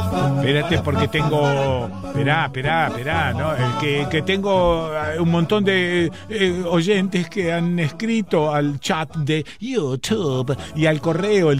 Espérate porque tengo... Esperá, ¿no? Que tengo un montón de oyentes que han escrito al chat de YouTube y al correo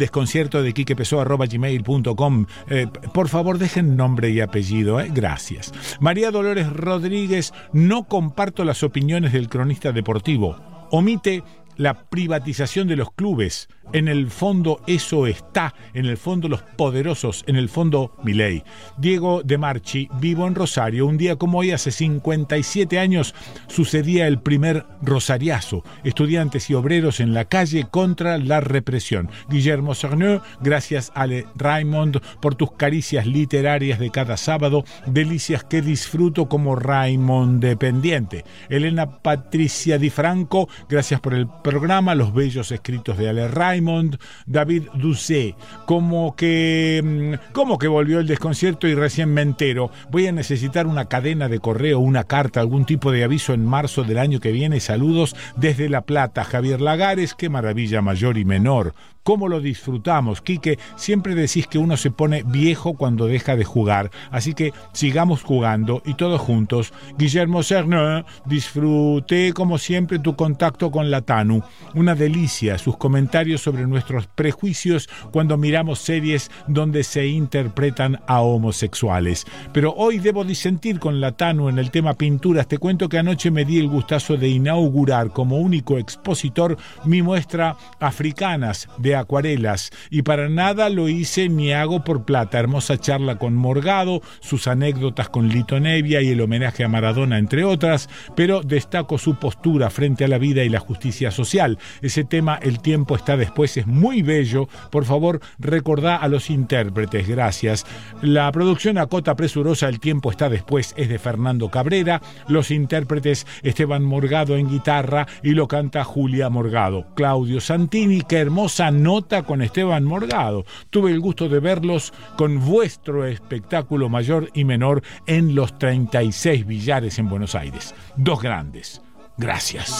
eldesconciertodequiquepessoa@gmail.com. Por favor, dejen nombre y apellido, gracias. María Dolores Rodríguez: no comparto las opiniones del cronista deportivo. Omite la privatización de los clubes. En el fondo eso está, en el fondo los poderosos, en el fondo Milei. Diego de Marchi: vivo en Rosario. Un día como hoy, hace 57 años, sucedía el primer rosariazo. Estudiantes y obreros en la calle contra la represión. Guillermo Cerneux: gracias Ale Raymond por tus caricias literarias de cada sábado, delicias que disfruto como Raymond dependiente. Elena Patricia Di Franco: gracias por el programa, los bellos escritos de Ale Raymond. David Doucet: como que volvió el desconcierto y recién me entero. Voy a necesitar una cadena de correo, una carta, algún tipo de aviso en marzo del año que viene. Saludos desde La Plata. Javier Lagares: qué maravilla mayor y menor. ¿Cómo lo disfrutamos, Quique? Siempre decís que uno se pone viejo cuando deja de jugar, así que sigamos jugando y todos juntos. Guillermo Cerneux: disfruté como siempre tu contacto con la Tanu. Una delicia sus comentarios sobre nuestros prejuicios cuando miramos series donde se interpretan a homosexuales. Pero hoy debo disentir con la Tanu en el tema pinturas. Te cuento que anoche me di el gustazo de inaugurar como único expositor mi muestra Africanas de acuarelas, y para nada lo hice ni hago por plata. Hermosa charla con Morgado, sus anécdotas con Lito Nevia y el homenaje a Maradona, entre otras, pero destaco su postura frente a la vida y la justicia social. Ese tema, El tiempo está después, es muy bello. Por favor, recordá a los intérpretes. Gracias. La producción a cota presurosa El tiempo está después es de Fernando Cabrera. Los intérpretes: Esteban Morgado en guitarra y lo canta Julia Morgado. Claudio Santini: qué hermosa nota con Esteban Morgado. Tuve el gusto de verlos con vuestro espectáculo mayor y menor en los 36 billares en Buenos Aires. Dos grandes. Gracias.